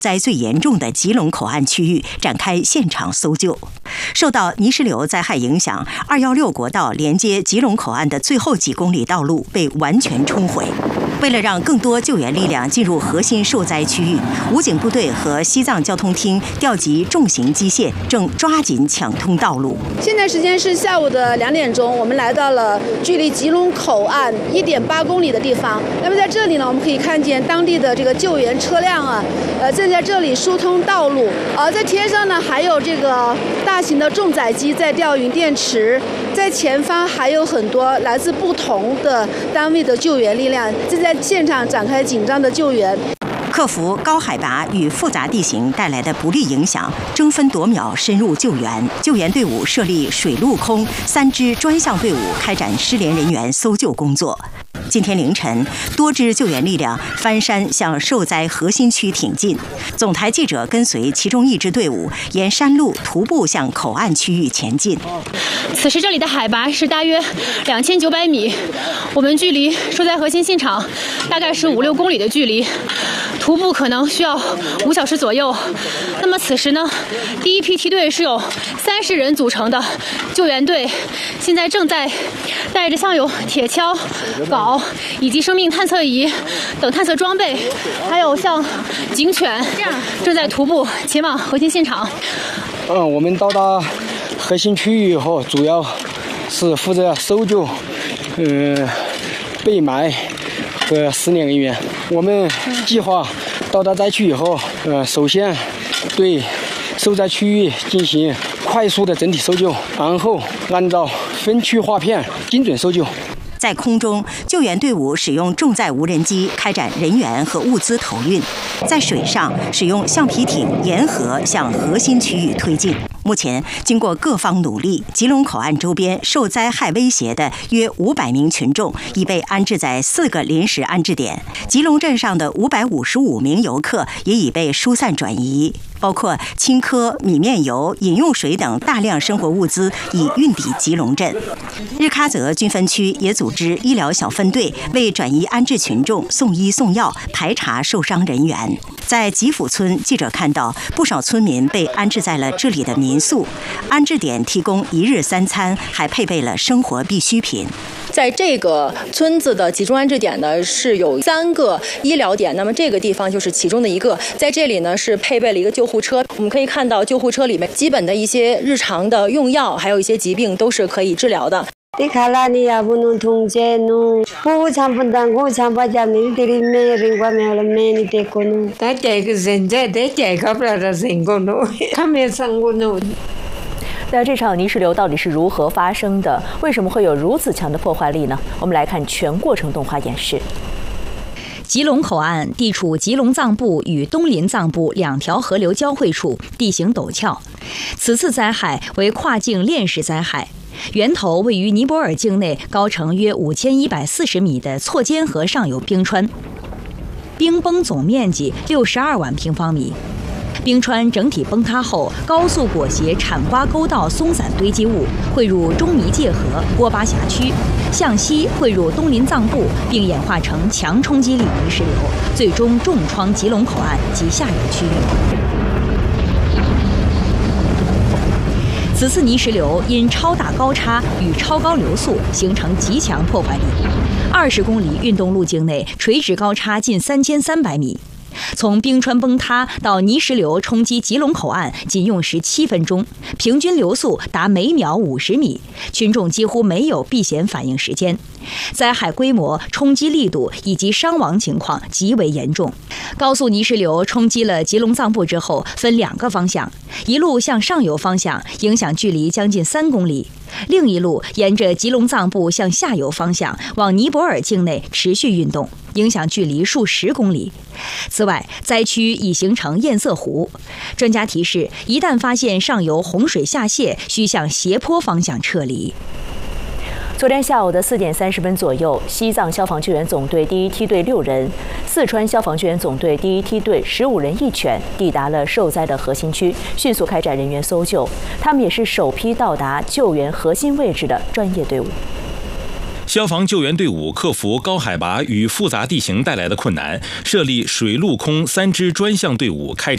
灾最严重的吉隆口岸区域展开现场搜救。受到泥石流灾害影响，216国道连接吉隆口岸的最后几公里道路被完全冲毁。为了让更多救援力量进入核心受灾区域，武警部队和西藏交通厅调集重型机械，正抓紧抢通道路。 现在时间是下午的2点钟，我们来到了距离吉隆口岸1.8公里的地方。那么在这里呢，我们可以看见当地的这个救援车辆啊，正在这里疏通道路。在天上呢，还有这个大型的重载机在吊运电池，在前方还有很多来自不同的单位的救援力量正在现场展开紧张的救援。 克服高海拔与复杂地形带来的不利影响，争分夺秒深入救援。救援队伍设立水陆空3支专项队伍，开展失联人员搜救工作。今天凌晨，多支救援力量翻山向受灾核心区挺进。总台记者跟随其中一支队伍，沿山路徒步向口岸区域前进。 此时这里的海拔是大约2900米，我们距离受灾核心现场大概是5-6公里的距离，徒步可能需要5小时左右。那么此时呢，第一批梯队是由30人组成的救援队，现在正在带着像有铁锹、镐以及生命探测仪等探测装备，还有像警犬，正在徒步前往核心现场。 我们到达核心区域以后，主要是负责搜救、被埋和失联人员。我们计划到达灾区以后，首先对受灾区域进行快速的整体搜救，然后按照分区划片精准搜救。 在空中，救援队伍使用重载无人机开展人员和物资投运；在水上，使用橡皮艇沿河向核心区域推进。目前，经过各方努力，吉隆口岸周边受灾害威胁的约500名群众已被安置在4个临时安置点。吉隆镇上的555名游客也已被疏散转移，包括青稞、米面油、饮用水等大量生活物资已运抵吉隆镇。日喀则军分区也组织医疗小分队为转移安置群众送医送药，排查受伤人员。在吉府村，记者看到不少村民被安置在了这里的民宿，安置点提供1日3餐，还配备了生活必需品。 在这个村子的集中安置点呢，是有3个医疗点，那么这个地方就是其中的一个。在这里呢，是配备了一个救护车，我们可以看到救护车里面基本的一些日常的用药，还有一些疾病都是可以治疗的。 那这场泥石流到底是如何发生的？为什么会有如此强的破坏力呢？我们来看全过程动画演示。 吉隆口岸地处吉隆藏布与东林藏布2条河流交汇处，地形陡峭。此次灾害为跨境链式灾害，源头位于尼泊尔境内高程约5140米的错肩河上游冰川，冰崩总面积62万平方米。冰川整体崩塌后，高速裹挟产瓜沟道松散堆积物汇入中尼界河郭巴辖区，向西汇入东林藏布，并演化成强冲击力泥石流，最终重创吉隆口岸及下游区域。此次泥石流因超大高差与超高流速形成极强破坏力，20公里运动路径内垂直高差近3300米。从冰川崩塌到泥石流冲击吉隆口岸仅用时7分钟，平均流速达每秒50米，群众几乎没有避险反应时间。灾害规模、冲击力度以及伤亡情况极为严重。高速泥石流冲击了吉隆藏布之后，分2个方向，一路向上游方向，影响距离将近3公里；另一路沿着吉隆藏布向下游方向往尼泊尔境内持续运动，影响距离数10公里。此外，灾区已形成堰塞湖。专家提示，一旦发现上游洪水下泄，需向斜坡方向撤离。 昨天下午的4点30分左右，西藏消防救援总队第1梯队6人，四川消防救援总队第1梯队15人1犬抵达了受灾的核心区，迅速开展人员搜救。他们也是首批到达救援核心位置的专业队伍。 消防救援队伍克服高海拔与复杂地形带来的困难，设立水陆空3支专项队伍开展